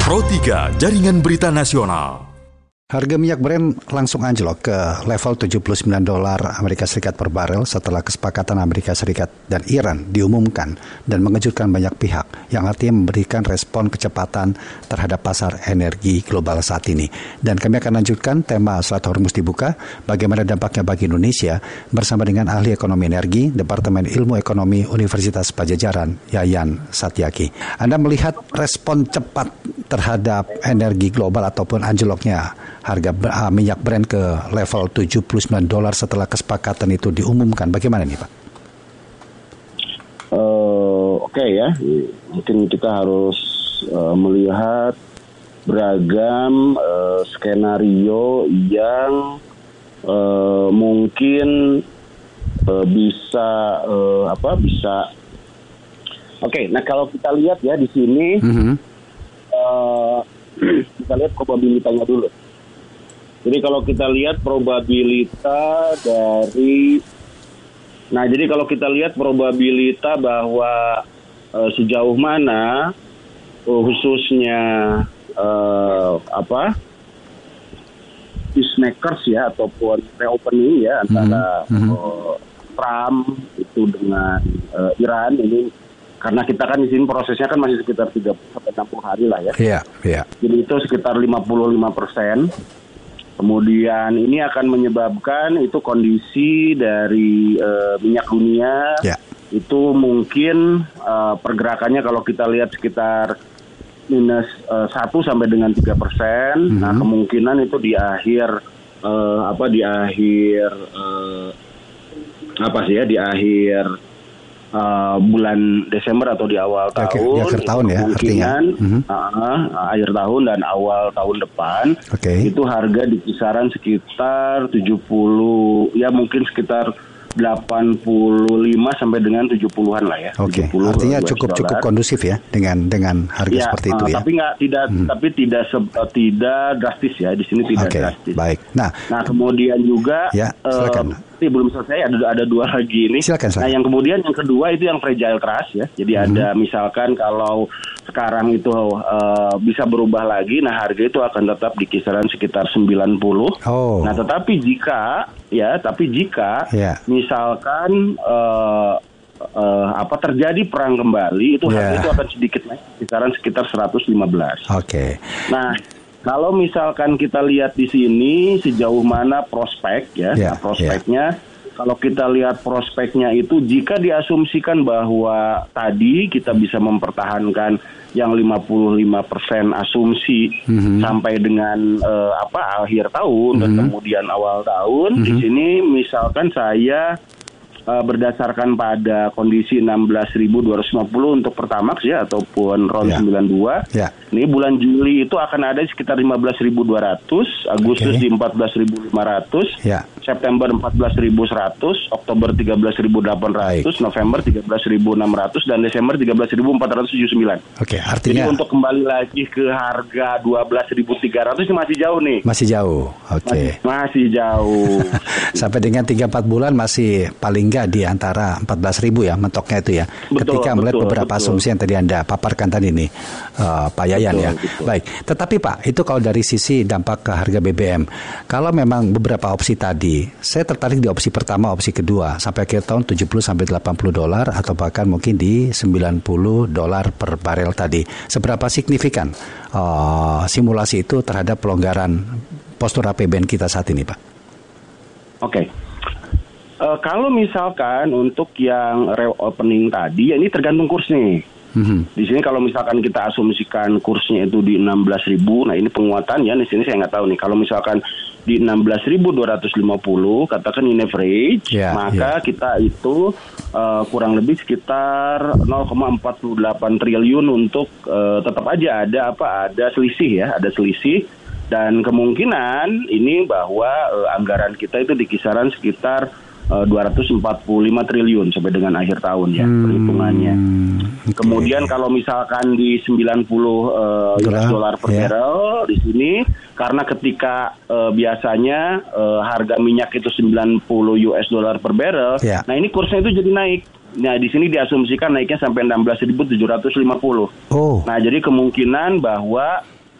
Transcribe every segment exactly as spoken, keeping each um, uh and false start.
Pro tiga, Jaringan Berita Nasional. Harga minyak Brent langsung anjlok ke level tujuh puluh sembilan dolar Amerika Serikat per barel setelah kesepakatan Amerika Serikat dan Iran diumumkan dan mengejutkan banyak pihak, yang artinya memberikan respon kecepatan terhadap pasar energi global saat ini. Dan kami akan lanjutkan tema Selat Hormuz dibuka, bagaimana dampaknya bagi Indonesia, bersama dengan ahli ekonomi energi Departemen Ilmu Ekonomi Universitas Padjadjaran, Yayan Satyaki. Anda melihat respon cepat terhadap energi global ataupun anjloknya harga uh, minyak Brent ke level tujuh puluh sembilan dolar setelah kesepakatan itu diumumkan, bagaimana nih Pak? Uh, Oke okay ya, mungkin kita harus uh, melihat beragam uh, skenario yang uh, mungkin uh, bisa uh, apa bisa. Oke, okay, nah kalau kita lihat ya di sini, mm-hmm. uh, kita lihat probabilitasnya dulu. Jadi kalau kita lihat probabilitas dari, nah jadi kalau kita lihat probabilitas bahwa uh, sejauh mana uh, khususnya uh, apa peacemakers ya ataupun reopening ya antara mm-hmm. uh, Trump itu dengan uh, Iran ini, karena kita kan di sini prosesnya kan masih sekitar tiga puluh sampai enam puluh hari lah ya. Iya, yeah, iya. Yeah. Jadi itu sekitar lima puluh lima persen. Kemudian ini akan menyebabkan itu kondisi dari uh, minyak dunia yeah. itu mungkin uh, pergerakannya kalau kita lihat sekitar minus uh, satu sampai dengan tiga persen. Mm-hmm. Nah kemungkinan itu di akhir uh, apa di akhir uh, apa sih ya di akhir Uh, bulan Desember atau di awal tahun, di akhir tahun ya artinya, mm-hmm. uh, akhir tahun dan awal tahun depan, okay. itu harga di kisaran sekitar tujuh puluh, ya mungkin sekitar delapan puluh lima sampai dengan tujuh puluhan lah ya. Oke. Okay. Artinya cukup cukup kondusif ya dengan dengan harga ya, seperti itu uh, ya. Tapi nggak tidak hmm. tapi tidak uh, tidak drastis ya, di sini tidak okay. drastis. Baik. Nah, nah kemudian juga ya, silakan. Uh, ini belum selesai, ada ada dua lagi ini. Silakan, silakan. Nah, yang kemudian yang kedua itu yang fragile trust ya. Jadi hmm. ada misalkan kalau sekarang itu uh, bisa berubah lagi, nah harga itu akan tetap di kisaran sekitar sembilan puluh. Oh. Nah, tetapi jika ya, tapi jika yeah. misalkan uh, uh, apa terjadi perang kembali, itu harga yeah. itu akan sedikit naik kisaran sekitar seratus lima belas. Oke. Okay. Nah, kalau misalkan kita lihat di sini sejauh mana prospek ya, yeah. nah, prospeknya yeah. Kalau kita lihat prospeknya itu, jika diasumsikan bahwa tadi kita bisa mempertahankan yang lima puluh lima persen asumsi mm-hmm. sampai dengan uh, apa akhir tahun mm-hmm. dan kemudian awal tahun, mm-hmm. di sini misalkan saya uh, berdasarkan pada kondisi enam belas ribu dua ratus lima puluh untuk Pertamax ya ataupun RON yeah. sembilan puluh dua. Yeah. Ini bulan Juli itu akan ada sekitar lima belas ribu dua ratus, Agustus okay. di empat belas ribu lima ratus. Yeah. September empat belas ribu seratus, Oktober tiga belas ribu delapan ratus, Baik. November tiga belas ribu enam ratus, dan Desember tiga belas ribu empat ratus tujuh puluh sembilan. Oke, artinya jadi untuk kembali lagi ke harga dua belas ribu tiga ratus ini masih jauh nih. Masih jauh, oke. Okay. Masih, masih jauh. Sampai dengan tiga sampai empat bulan masih paling nggak di antara empat belas ribu ya, mentoknya itu ya. Betul, Ketika melihat betul, beberapa betul. asumsi yang tadi Anda paparkan tadi nih, uh, Pak Yayan betul, ya. Betul. Baik, tetapi Pak, itu kalau dari sisi dampak ke harga B B M, kalau memang beberapa opsi tadi, saya tertarik di opsi pertama, opsi kedua sampai akhir tahun tujuh puluh sampai delapan puluh dolar atau bahkan mungkin di sembilan puluh dolar per barel tadi. Seberapa signifikan uh, simulasi itu terhadap pelonggaran postur A P B N kita saat ini, Pak? Oke. Okay. Uh, kalau misalkan untuk yang reopening tadi, ya ini tergantung kurs nih. Mm-hmm. Di sini kalau misalkan kita asumsikan kursnya itu di enam belas ribu, nah ini penguatan ya, di sini saya nggak tahu nih. Kalau misalkan di enam belas ribu dua ratus lima puluh, katakan in average, yeah, maka yeah. kita itu uh, kurang lebih sekitar nol koma empat delapan triliun untuk uh, tetap aja ada apa ada selisih ya, ada selisih, dan kemungkinan ini bahwa uh, anggaran kita itu di kisaran sekitar Uh, dua ratus empat puluh lima triliun sampai dengan akhir tahun ya hmm, perhitungannya. Okay. Kemudian kalau misalkan di sembilan puluh uh, U S dollar per yeah. barrel di sini, karena ketika uh, biasanya uh, harga minyak itu sembilan puluh U S dollar per barrel, yeah. nah ini kursnya itu jadi naik. Nah di sini diasumsikan naiknya sampai enam belas ribu tujuh ratus lima puluh. Oh. Nah jadi kemungkinan bahwa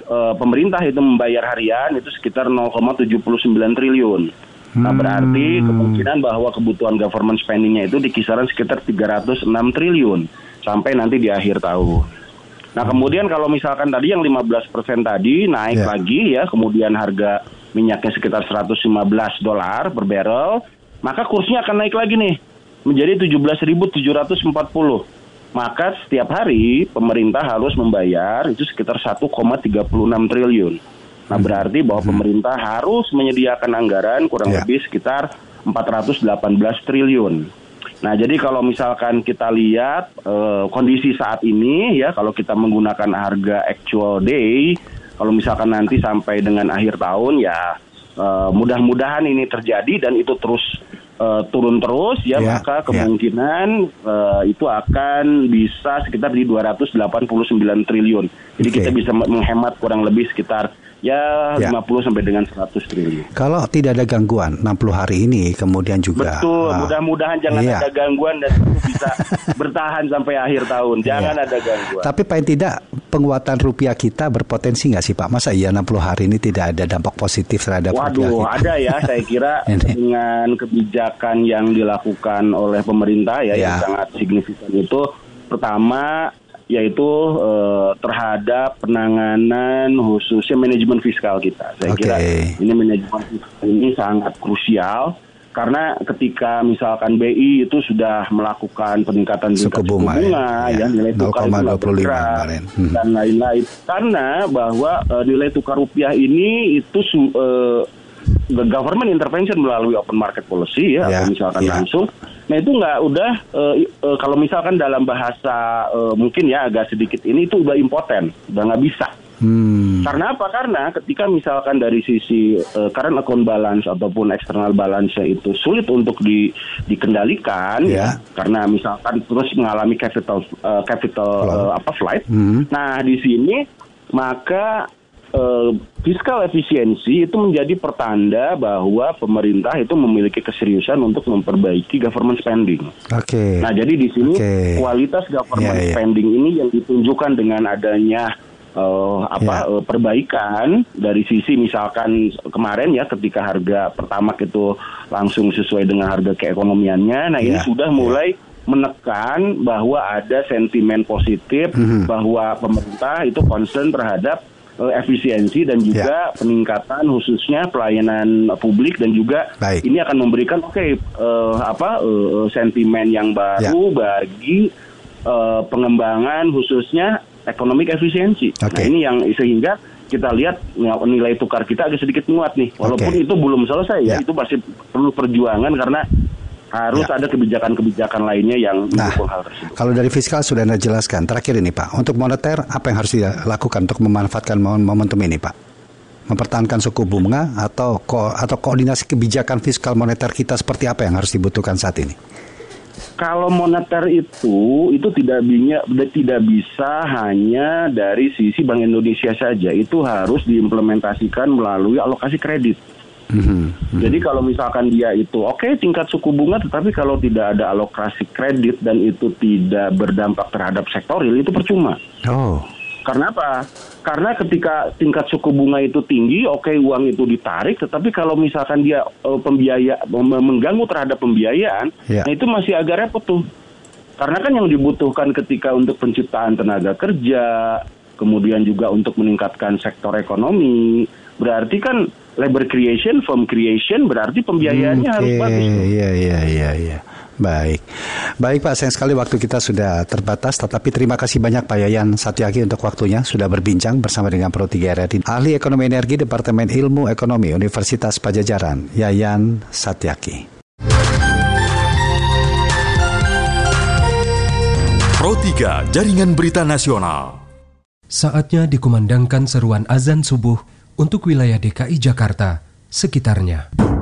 uh, pemerintah itu membayar harian itu sekitar nol koma tujuh sembilan triliun. Nah, berarti kemungkinan bahwa kebutuhan government spending-nya itu di kisaran sekitar tiga ratus enam triliun sampai nanti di akhir tahun. Nah, kemudian kalau misalkan tadi yang lima belas persen tadi naik yeah. lagi ya, kemudian harga minyaknya sekitar seratus lima belas dolar per barrel, maka kursnya akan naik lagi nih menjadi tujuh belas ribu tujuh ratus empat puluh. Maka setiap hari pemerintah harus membayar itu sekitar satu koma tiga enam triliun. Nah, berarti bahwa hmm. pemerintah harus menyediakan anggaran kurang yeah. lebih sekitar empat ratus delapan belas triliun. Nah, jadi kalau misalkan kita lihat uh, kondisi saat ini ya, kalau kita menggunakan harga actual day, kalau misalkan nanti sampai dengan akhir tahun ya uh, mudah-mudahan ini terjadi dan itu terus uh, turun terus ya, yeah. maka kemungkinan yeah. uh, itu akan bisa sekitar di dua ratus delapan puluh sembilan triliun. Jadi okay. kita bisa menghemat kurang lebih sekitar ya, ya lima puluh sampai dengan seratus triliun. Kalau tidak ada gangguan enam puluh hari ini kemudian juga. Betul, uh, mudah-mudahan jangan iya. ada gangguan dan bisa bertahan sampai akhir tahun. Jangan iya. ada gangguan. Tapi paling tidak penguatan rupiah kita berpotensi nggak sih Pak? Masa iya enam puluh hari ini tidak ada dampak positif terhadap Waduh, rupiah kita? Waduh, ada ya. Saya kira dengan kebijakan yang dilakukan oleh pemerintah ya, ya. yang sangat signifikan itu, pertama yaitu eh, terhadap penanganan khususnya manajemen fiskal kita. Saya okay. kira ini manajemen fiskal ini sangat krusial karena ketika misalkan B I itu sudah melakukan peningkatan tingkat suku bunga, suku bunga ya, ya, nilai tukar itu bergerak hmm. dan lain-lain, karena bahwa eh, nilai tukar rupiah ini itu eh, government intervention melalui open market policy ya, ya atau misalkan ya. langsung. Nah, itu nggak udah uh, uh, kalau misalkan dalam bahasa uh, mungkin ya agak sedikit ini itu udah impoten, udah nggak bisa. Hmm. Karena apa? Karena ketika misalkan dari sisi uh, current account balance ataupun external balance-nya itu sulit untuk di, dikendalikan yeah. ya, karena misalkan terus mengalami capital uh, capital uh, apa flight. Hmm. Nah, di sini maka Uh, fiskal efisiensi itu menjadi pertanda bahwa pemerintah itu memiliki keseriusan untuk memperbaiki government spending. Oke. Okay. Nah, jadi di sini okay. kualitas government yeah, yeah. spending ini yang ditunjukkan dengan adanya uh, apa yeah. uh, perbaikan dari sisi misalkan kemarin ya ketika harga Pertamax itu langsung sesuai dengan harga keekonomiannya. Nah, yeah. ini sudah mulai yeah. menekan bahwa ada sentimen positif mm-hmm. bahwa pemerintah itu concern terhadap efisiensi dan juga ya. peningkatan khususnya pelayanan publik dan juga Baik. ini akan memberikan oke okay, uh, apa uh, sentimen yang baru ya. bagi uh, pengembangan khususnya ekonomi efisiensi. Okay. Nah, ini yang sehingga kita lihat nilai tukar kita agak sedikit menguat nih, walaupun okay. itu belum selesai ya, ya, itu masih perlu perjuangan karena harus ya. ada kebijakan-kebijakan lainnya yang mendukung nah, hal tersebut. Kalau dari fiskal sudah Anda jelaskan. Terakhir ini Pak, untuk moneter apa yang harus dilakukan untuk memanfaatkan momentum ini Pak? Mempertahankan suku bunga atau ko- atau koordinasi kebijakan fiskal moneter kita seperti apa yang harus dibutuhkan saat ini? Kalau moneter itu itu tidak bisa tidak bisa hanya dari sisi Bank Indonesia saja, itu harus diimplementasikan melalui alokasi kredit. Mm-hmm. Mm-hmm. Jadi kalau misalkan dia itu oke okay, tingkat suku bunga, tetapi kalau tidak ada alokasi kredit dan itu tidak berdampak terhadap sektor real, itu percuma. Oh. Karena apa? Karena ketika tingkat suku bunga itu tinggi, oke okay, uang itu ditarik, tetapi kalau misalkan dia uh, pembiaya mengganggu terhadap pembiayaan, yeah. nah itu masih agak repot tuh. Karena kan yang dibutuhkan ketika untuk penciptaan tenaga kerja, kemudian juga untuk meningkatkan sektor ekonomi, berarti kan labor creation, firm creation, berarti pembiayaannya okay. harus bagus. Iya, iya, iya, iya. Baik. Baik Pak, sayang sekali waktu kita sudah terbatas, tetapi terima kasih banyak Pak Yayan Satyaki untuk waktunya, sudah berbincang bersama dengan Pro tiga R I, Ahli Ekonomi Energi Departemen Ilmu Ekonomi Universitas Padjadjaran, Yayan Satyaki. Pro tiga, Jaringan Berita Nasional. Saatnya dikumandangkan seruan azan subuh untuk wilayah D K I Jakarta, sekitarnya.